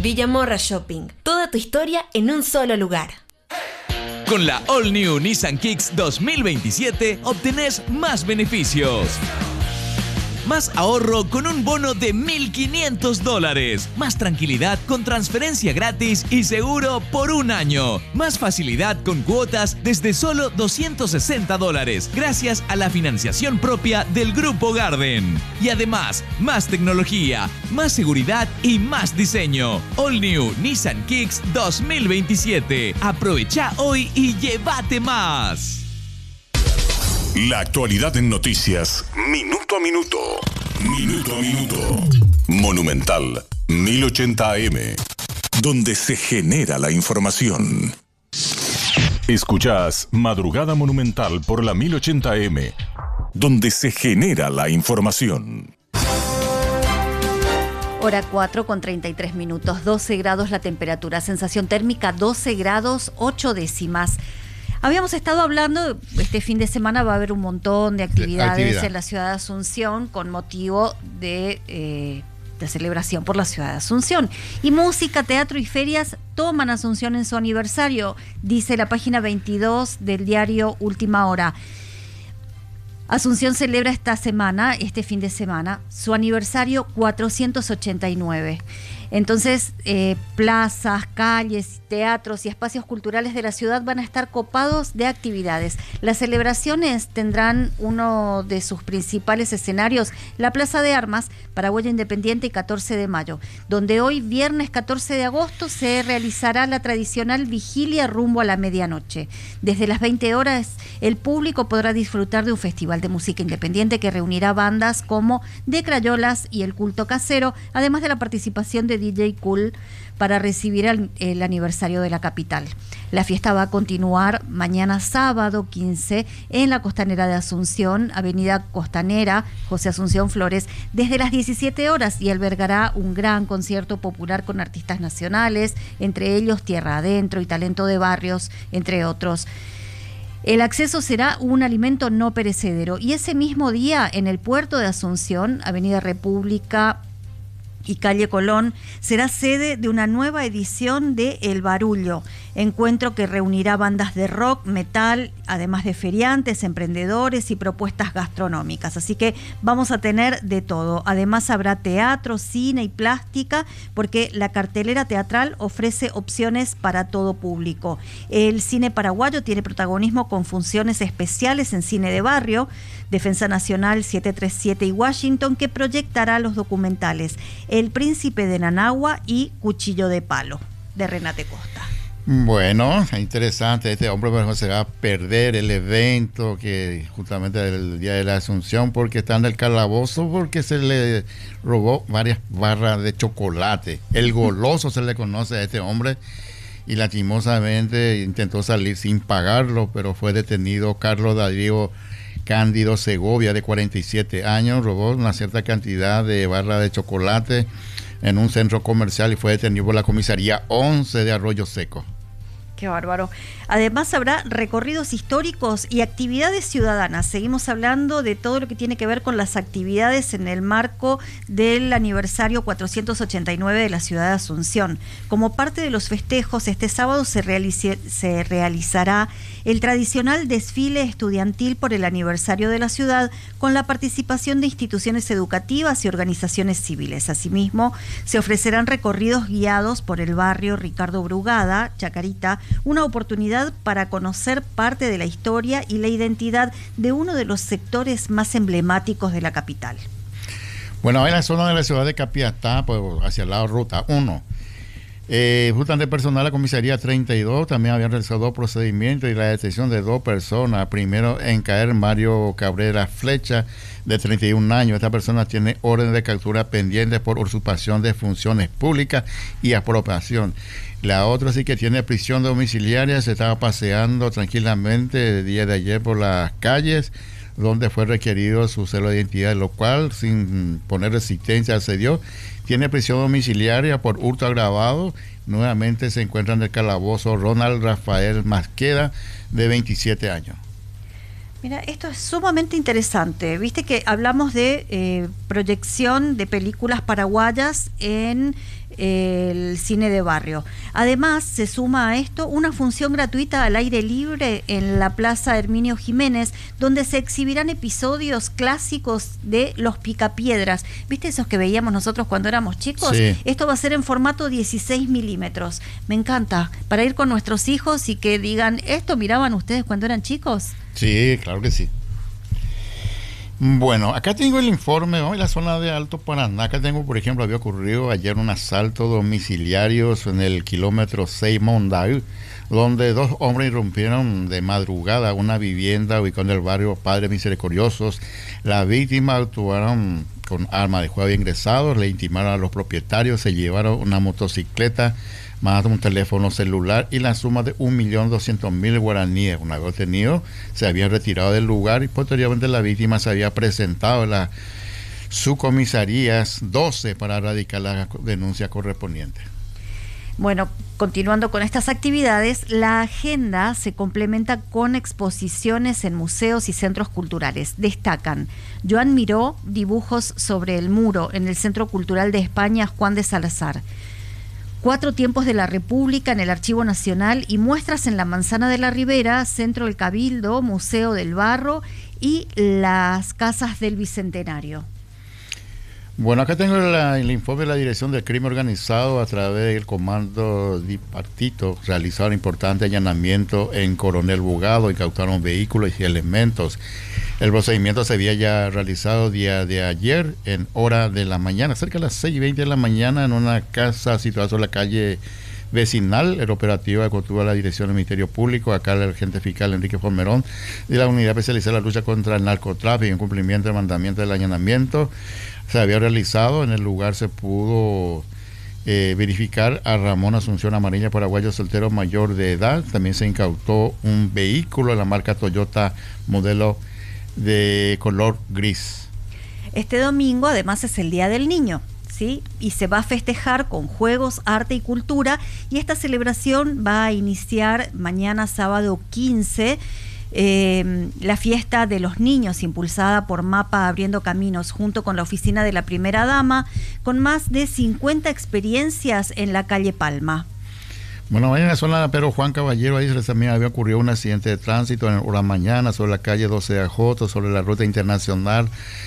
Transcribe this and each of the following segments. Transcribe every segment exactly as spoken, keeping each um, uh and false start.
Villamorra Shopping. Toda tu historia en un solo lugar. Con la All New Nissan Kicks dos mil veintisiete obtenés más beneficios. Más ahorro con un bono de mil quinientos dólares. Más tranquilidad con transferencia gratis y seguro por un año. Más facilidad con cuotas desde solo doscientos sesenta dólares gracias a la financiación propia del Grupo Garden. Y además, más tecnología, más seguridad y más diseño. All New Nissan Kicks dos mil veintisiete. Aprovecha hoy y llévate más. La actualidad en noticias, minuto a minuto. Minuto a minuto. Monumental mil ochenta A M, donde se genera la información. Escuchás Madrugada Monumental por la mil ochenta A M, donde se genera la información. Hora cuatro con treinta y tres minutos, doce grados la temperatura, sensación térmica doce grados ocho décimas. Habíamos estado hablando, este fin de semana va a haber un montón de actividades Actividad. en la ciudad de Asunción con motivo de, eh, de celebración por la ciudad de Asunción. Y música, teatro y ferias toman Asunción en su aniversario, dice la página veintidós del diario Última Hora. Asunción celebra esta semana, este fin de semana, su aniversario cuatrocientos ochenta y nueve. Entonces, eh, plazas, calles, teatros y espacios culturales de la ciudad van a estar copados de actividades. Las celebraciones tendrán uno de sus principales escenarios, la Plaza de Armas, Paraguay Independiente y catorce de mayo, donde hoy, viernes catorce de agosto, se realizará la tradicional vigilia rumbo a la medianoche. Desde las veinte horas, el público podrá disfrutar de un festival de música independiente que reunirá bandas como De Crayolas y El Culto Casero, además de la participación de D J Cool para recibir el, el aniversario de la capital. La fiesta va a continuar mañana sábado quince en la Costanera de Asunción, Avenida Costanera, José Asunción Flores, desde las diecisiete horas y albergará un gran concierto popular con artistas nacionales, entre ellos Tierra Adentro y Talento de Barrios, entre otros. El acceso será un alimento no perecedero y ese mismo día en el puerto de Asunción, Avenida República y Calle Colón, será sede de una nueva edición de El Barullo, encuentro que reunirá bandas de rock, metal, además de feriantes, emprendedores y propuestas gastronómicas. Así que vamos a tener de todo. Además habrá teatro, cine y plástica, porque la cartelera teatral ofrece opciones para todo público. El cine paraguayo tiene protagonismo con funciones especiales en cine de barrio, Defensa Nacional setecientos treinta y siete y Washington, que proyectará los documentales El Príncipe de Nanagua y Cuchillo de Palo, de Renate Costa. Bueno, interesante. Este hombre pues, se va a perder el evento que justamente el día de la Asunción, porque está en el calabozo porque se le robó varias barras de chocolate. El goloso se le conoce a este hombre y lastimosamente intentó salir sin pagarlo, pero fue detenido Carlos Darío Cándido Segovia, de cuarenta y siete años, robó una cierta cantidad de barras de chocolate en un centro comercial y fue detenido por la comisaría once de Arroyo Seco. Qué bárbaro. Además habrá recorridos históricos y actividades ciudadanas. Seguimos hablando de todo lo que tiene que ver con las actividades en el marco del aniversario cuatrocientos ochenta y nueve de la ciudad de Asunción. Como parte de los festejos, este sábado se, realice, se realizará el tradicional desfile estudiantil por el aniversario de la ciudad, con la participación de instituciones educativas y organizaciones civiles. Asimismo, se ofrecerán recorridos guiados por el barrio Ricardo Brugada, Chacarita, una oportunidad para conocer parte de la historia y la identidad de uno de los sectores más emblemáticos de la capital. Bueno, en la zona de la ciudad de Capiatá, pues hacia el lado ruta uno, eh, justamente personal de la comisaría treinta y dos también habían realizado dos procedimientos y la detención de dos personas. Primero, en caer Mario Cabrera Flecha, de treinta y un años. Esta persona tiene orden de captura pendiente por usurpación de funciones públicas y apropiación. La otra sí que tiene prisión domiciliaria, se estaba paseando tranquilamente el día de ayer por las calles, donde fue requerido su celo de identidad, lo cual, sin poner resistencia, accedió. Tiene prisión domiciliaria por hurto agravado. Nuevamente se encuentra en el calabozo Ronald Rafael Masqueda, de veintisiete años. Mira, esto es sumamente interesante. Viste que hablamos de eh, proyección de películas paraguayas en el cine de barrio. Además, se suma a esto una función gratuita al aire libre en la Plaza Herminio Jiménez, donde se exhibirán episodios clásicos de Los Picapiedras. ¿Viste esos que veíamos nosotros cuando éramos chicos? Sí. Esto va a ser en formato dieciséis milímetros. Me encanta, para ir con nuestros hijos y que digan, ¿esto miraban ustedes cuando eran chicos? Sí, claro que sí. Bueno, acá tengo el informe, ¿no? En la zona de Alto Paraná. Acá tengo, por ejemplo, había ocurrido ayer un asalto domiciliario en el kilómetro seis Monday, donde dos hombres irrumpieron de madrugada a una vivienda ubicada en el barrio Padres Misericordiosos. La víctima actuaron con arma de fuego ingresados, le intimaron a los propietarios, se llevaron una motocicleta, más un teléfono celular y la suma de un millón doscientos mil guaraníes. Una vez detenido, se había retirado del lugar y posteriormente la víctima se había presentado en las subcomisarías doce para radicar la denuncia correspondiente. Bueno, continuando con estas actividades, la agenda se complementa con exposiciones en museos y centros culturales. Destacan Joan Miró, dibujos sobre el muro en el Centro Cultural de España Juan de Salazar. Cuatro tiempos de la República en el Archivo Nacional y muestras en la Manzana de la Ribera, Centro del Cabildo, Museo del Barro y las Casas del Bicentenario. Bueno, acá tengo la, el informe de la Dirección del Crimen Organizado a través del Comando Bipartito. Realizaron importante allanamiento en Coronel Bugado, incautaron vehículos y elementos. El procedimiento se había ya realizado día de ayer en hora de la mañana, cerca de las seis y veinte de la mañana, en una casa situada sobre la calle vecinal. El operativo contuvo la Dirección del Ministerio Público, acá el agente fiscal Enrique Formerón, y la Unidad Especializada de la Lucha contra el Narcotráfico en cumplimiento del mandamiento del allanamiento. Se había realizado, en el lugar se pudo eh, verificar a Ramón Asunción Amarilla, paraguayo soltero mayor de edad. También se incautó un vehículo de la marca Toyota modelo de color gris. Este domingo además es el Día del Niño, ¿sí? Y se va a festejar con juegos, arte y cultura, y esta celebración va a iniciar mañana sábado quince, eh, la fiesta de los niños impulsada por MAPA Abriendo Caminos junto con la oficina de la Primera Dama, con más de cincuenta experiencias en la calle Palma. Bueno, en la zona de Pedro Juan Caballero, ahí también había ocurrido un accidente de tránsito en hora mañana sobre la calle doce de agosto, sobre la ruta internacional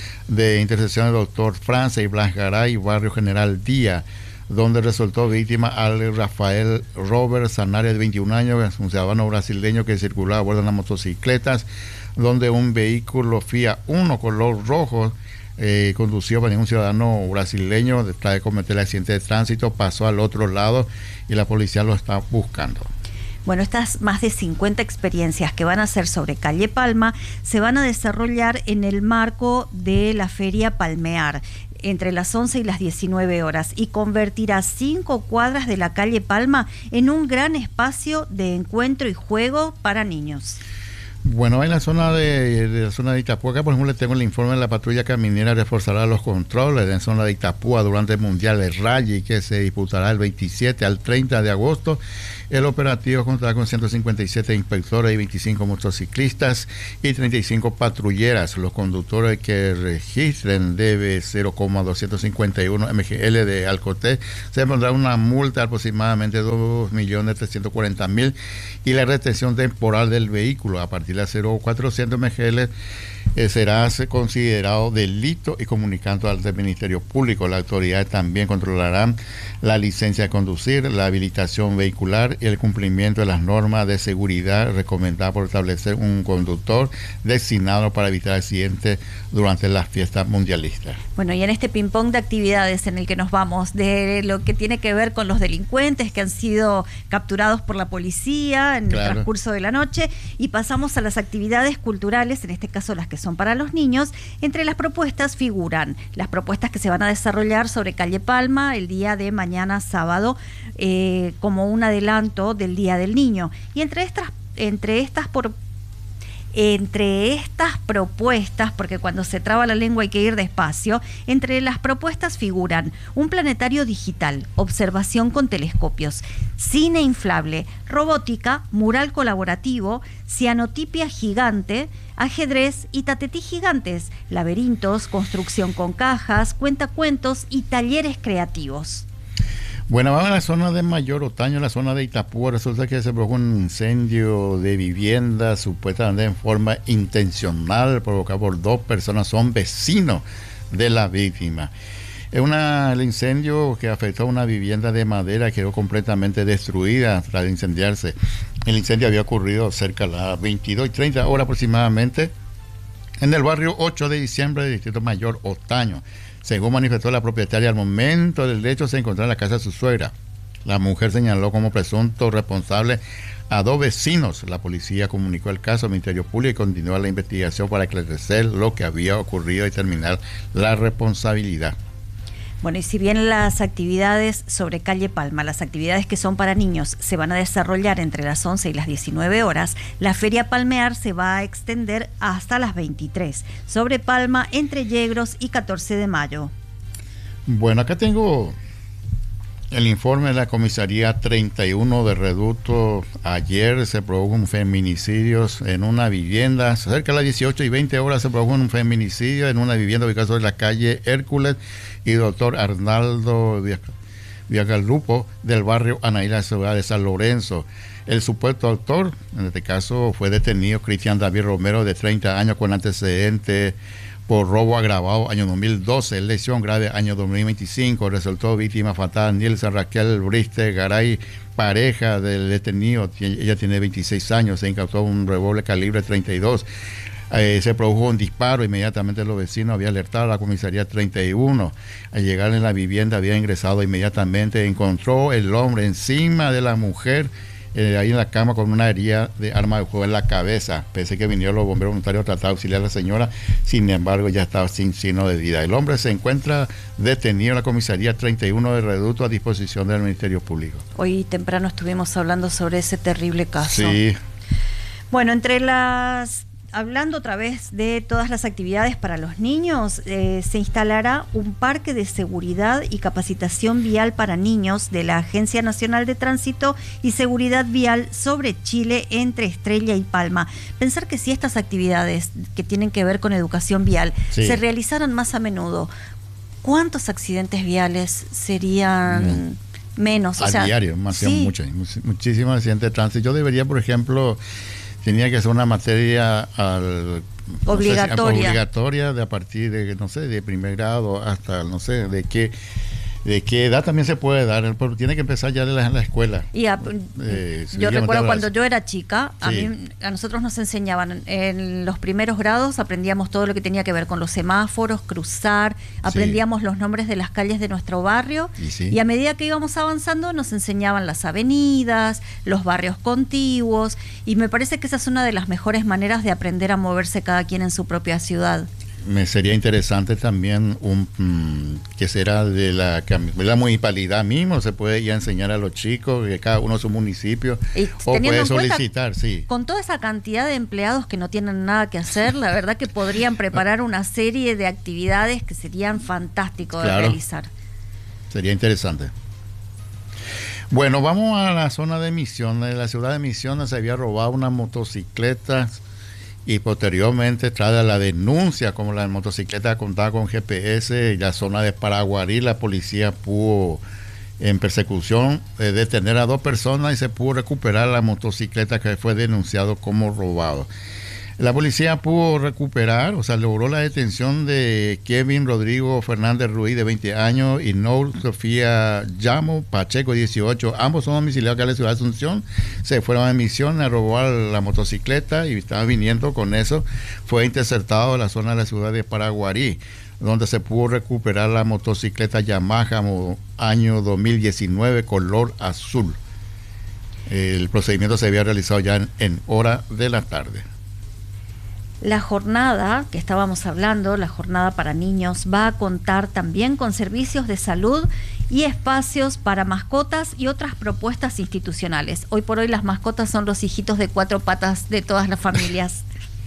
de intersección del Doctor Francia y Blas Garay, barrio General Díaz, donde resultó víctima al Rafael Robert Sanare, de veintiún años, un ciudadano brasileño que circulaba a bordo de las motocicletas, donde un vehículo Fiat Uno color rojo Eh, conducido por un ciudadano brasileño, después de cometer el accidente de tránsito, pasó al otro lado y la policía lo está buscando. Bueno, estas más de cincuenta experiencias que van a ser sobre calle Palma se van a desarrollar en el marco de la Feria Palmear entre las once y las diecinueve horas y convertirá cinco cuadras de la calle Palma en un gran espacio de encuentro y juego para niños. Bueno, en la zona de, de la zona de Itapúa, por ejemplo, le tengo el informe de la patrulla caminera reforzará los controles en la zona de Itapúa durante el Mundial de Rally que se disputará el veintisiete al treinta de agosto. El operativo contará con ciento cincuenta y siete inspectores y veinticinco motociclistas y treinta y cinco patrulleras. Los conductores que registren D B cero coma doscientos cincuenta y uno M G L de Alcoté se pondrá una multa de aproximadamente dos millones trescientos cuarenta mil y la retención temporal del vehículo a partir de cero coma cuatrocientos M G L eh, será considerado delito y comunicando al Ministerio Público. La autoridad también controlará la licencia de conducir, la habilitación vehicular y el cumplimiento de las normas de seguridad recomendadas por establecer un conductor designado para evitar accidentes durante las fiestas mundialistas. Bueno, y en este ping-pong de actividades en el que nos vamos, de lo que tiene que ver con los delincuentes que han sido capturados por la policía en claro. el transcurso de la noche, y pasamos a las actividades culturales, en este caso las que son para los niños. Entre las propuestas figuran las propuestas que se van a desarrollar sobre calle Palma el día de mañana sábado, eh, como un adelanto del Día del Niño. Y entre estas, entre estas por Entre estas propuestas, porque cuando se traba la lengua hay que ir despacio, entre las propuestas figuran un planetario digital, observación con telescopios, cine inflable, robótica, mural colaborativo, cianotipia gigante, ajedrez y tatetí gigantes, laberintos, construcción con cajas, cuentacuentos y talleres creativos. Bueno, vamos a la zona de Mayor Otaño, la zona de Itapúa. Resulta que se produjo un incendio de vivienda, supuestamente en forma intencional, provocado por dos personas, son vecinos de la víctima. Es una, el incendio que afectó a una vivienda de madera quedó completamente destruida tras de incendiarse. El incendio había ocurrido cerca de las veintidós y treinta horas aproximadamente en el barrio ocho de diciembre del distrito Mayor Otaño. Según manifestó la propietaria, al momento del hecho se encontraba en la casa de su suegra. La mujer señaló como presunto responsable a dos vecinos. La policía comunicó el caso al Ministerio Público y continuó la investigación para esclarecer lo que había ocurrido y determinar la responsabilidad. Bueno, y si bien las actividades sobre calle Palma, las actividades que son para niños, se van a desarrollar entre las once y las diecinueve horas, la Feria Palmear se va a extender hasta las veintitrés, sobre Palma, entre Yegros y catorce de mayo. Bueno, acá tengo el informe de la comisaría treinta y uno de Reducto. Ayer se produjo un feminicidio en una vivienda, cerca de las dieciocho y veinte horas se produjo un feminicidio en una vivienda ubicada sobre la calle Hércules y doctor Arnaldo Villagalrupo del barrio Anaíra, ciudad de San Lorenzo. El supuesto autor, en este caso, fue detenido Cristian David Romero, de treinta años, con antecedentes por robo agravado, año dos mil doce, lesión grave, año dos mil veinticinco. Resultó víctima fatal Nielsa Raquel Briste Garay, pareja del detenido. Ella tiene veintiséis años, se incautó un revólver calibre treinta y dos. Eh, se produjo un disparo, inmediatamente los vecinos habían alertado a la comisaría treinta y uno. Al llegar en la vivienda había ingresado inmediatamente, encontró el hombre encima de la mujer, eh, ahí en la cama, con una herida de arma de fuego en la cabeza. Pensé que vinieron los bomberos voluntarios a tratar de auxiliar a la señora, sin embargo ya estaba sin signo de vida. El hombre se encuentra detenido en la comisaría treinta y uno de Reducto, a disposición del Ministerio Público. Hoy temprano estuvimos hablando sobre ese terrible caso. Sí. Bueno, entre las... Hablando otra vez de todas las actividades para los niños, eh, se instalará un parque de seguridad y capacitación vial para niños de la Agencia Nacional de Tránsito y Seguridad Vial sobre Chile, entre Estrella y Palma. Pensar que si estas actividades que tienen que ver con educación vial sí. se realizaran más a menudo, ¿cuántos accidentes viales serían? Mm. Menos. A o sea, diario, más sí. muchos, muchísimos accidentes de tránsito. Yo debería, por ejemplo... Tenía que ser una materia al, obligatoria. No sé, obligatoria de a partir de, no sé, de primer grado hasta, no sé, de qué de qué edad también se puede dar, pero tiene que empezar ya en la, en la escuela. Y a, eh, yo recuerdo cuando yo era chica, a, sí. mí, a nosotros nos enseñaban, en los primeros grados aprendíamos todo lo que tenía que ver con los semáforos, cruzar, aprendíamos sí. los nombres de las calles de nuestro barrio, y, sí. y a medida que íbamos avanzando nos enseñaban las avenidas, los barrios contiguos, y me parece que esa es una de las mejores maneras de aprender a moverse cada quien en su propia ciudad. Me sería interesante también un mmm, que será de la, de la municipalidad mismo, se puede ya enseñar a los chicos que cada uno su municipio, y o puede solicitar, cuenta, sí. Con toda esa cantidad de empleados que no tienen nada que hacer, la verdad que podrían preparar una serie de actividades que serían fantásticos claro, de realizar. Sería interesante. Bueno, vamos a la zona de Misiones. En la ciudad de Misiones se había robado una motocicleta y posteriormente, tras la denuncia, como la motocicleta contaba con G P S, en la zona de Paraguarí, la policía pudo, en persecución, eh, detener a dos personas y se pudo recuperar la motocicleta que fue denunciado como robado. La policía pudo recuperar, o sea, logró la detención de Kevin Rodrigo Fernández Ruiz, de veinte años, y Nour Sofía Llamo Pacheco, dieciocho. Ambos son domiciliados acá en la ciudad de Asunción. Se fueron a Misión a robar la motocicleta y estaban viniendo con eso. Fue interceptado en la zona de la ciudad de Paraguarí, donde se pudo recuperar la motocicleta Yamaha año dos mil diecinueve, color azul. El procedimiento se había realizado ya en, en hora de la tarde. La jornada que estábamos hablando, la jornada para niños, va a contar también con servicios de salud y espacios para mascotas y otras propuestas institucionales. Hoy por hoy las mascotas son los hijitos de cuatro patas de todas las familias.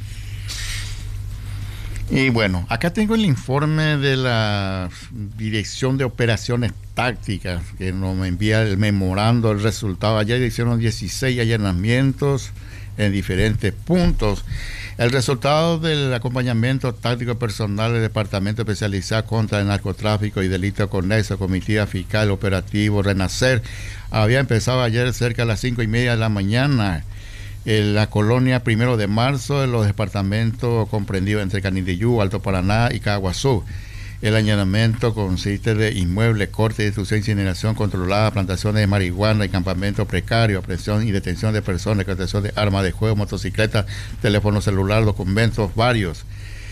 Y bueno, acá tengo el informe de la Dirección de Operaciones Tácticas, que nos envía el memorando, el resultado. Ayer hicieron dieciséis allanamientos en diferentes puntos. El resultado del acompañamiento táctico personal del Departamento Especializado contra el Narcotráfico y Delitos Conexos, Comitiva Fiscal Operativo Renacer, había empezado ayer cerca de las cinco y media de la mañana en la colonia Primero de Marzo, en los departamentos comprendidos entre Canindeyú, Alto Paraná y Caguazú. El allanamiento consiste de inmuebles, corte, destrucción, incineración controlada, plantaciones de marihuana y campamentos precarios, aprehensión y detención de personas, declaración de armas de juego, motocicletas, teléfono celular, documentos varios.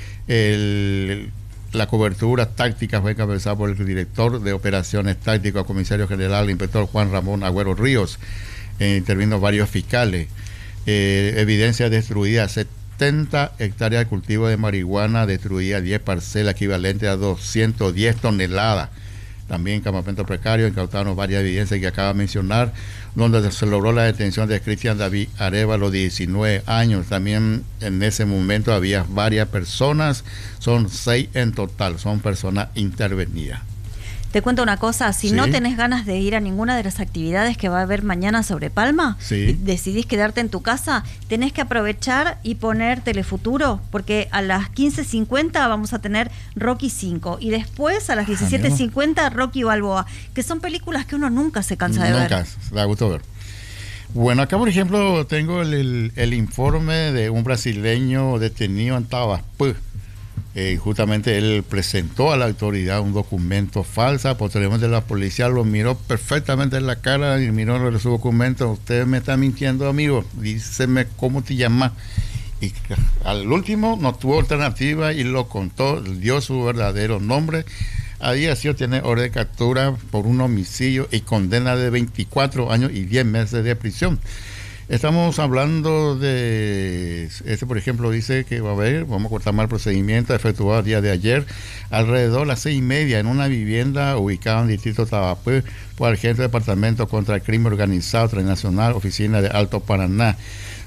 El, la cobertura táctica fue encabezada por el director de operaciones tácticas, comisario general, el inspector Juan Ramón Agüero Ríos. Eh, intervino varios fiscales. Eh, evidencia destruida, setenta hectáreas de cultivo de marihuana destruida, diez parcelas equivalentes a doscientas diez toneladas. También campamento precario, incautaron varias evidencias que acaba de mencionar, donde se logró la detención de Cristian David Arevalo, diecinueve años. También en ese momento había varias personas, son seis en total, son personas intervenidas. Te cuento una cosa, si sí. no tenés ganas de ir a ninguna de las actividades que va a haber mañana sobre Palma, sí. y decidís quedarte en tu casa, tenés que aprovechar y poner Telefuturo, porque a las quince cincuenta vamos a tener Rocky cinco y después a las diecisiete cincuenta Rocky Balboa, que son películas que uno nunca se cansa de nunca, ver. Nunca, da gusto ver. Bueno, acá por ejemplo tengo el, el, el informe de un brasileño detenido en Tabaspú. Eh, justamente él presentó a la autoridad un documento falso. Posteriormente la policía lo miró perfectamente en la cara y miró su documento. Usted me está mintiendo, amigo, díceme cómo te llamas. Y al último no tuvo alternativa y lo contó, dio su verdadero nombre. Había sido, tiene orden de captura por un homicidio y condena de veinticuatro años y diez meses de prisión. Estamos hablando de, este por ejemplo dice que va a haber, vamos a cortar mal el procedimiento efectuado el día de ayer, alrededor de las seis y media en una vivienda ubicada en el distrito de Tabaspú por el jefe de departamento contra el crimen organizado transnacional, oficina de Alto Paraná,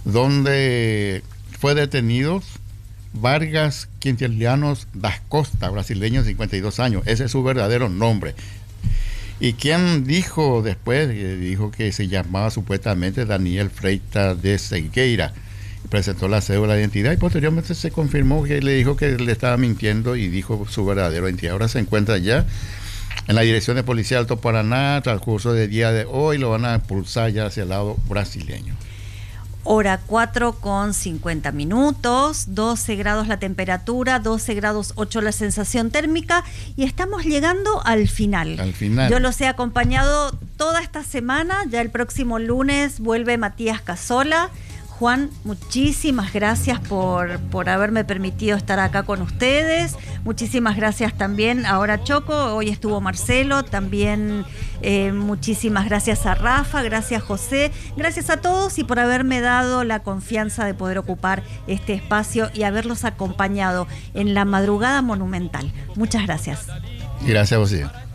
donde fue detenido Vargas Quintilianos das Costa, brasileño, cincuenta y dos años, ese es su verdadero nombre. ¿Y quién dijo después? Dijo que se llamaba supuestamente Daniel Freitas de Segueira. Presentó la cédula de identidad y posteriormente se confirmó que le dijo que le estaba mintiendo y dijo su verdadera identidad. Ahora se encuentra ya en la Dirección de Policía de Alto Paraná, transcurso del día de hoy, lo van a impulsar ya hacia el lado brasileño. Hora cuatro con cincuenta minutos, doce grados la temperatura, doce grados ocho la sensación térmica y estamos llegando al final. Al final. Yo los he acompañado toda esta semana, ya el próximo lunes vuelve Matías Casola. Juan, muchísimas gracias por, por haberme permitido estar acá con ustedes. Muchísimas gracias también ahora Choco, hoy estuvo Marcelo, también eh, muchísimas gracias a Rafa, gracias José, gracias a todos y por haberme dado la confianza de poder ocupar este espacio y haberlos acompañado en la madrugada monumental. Muchas gracias. Gracias a vos.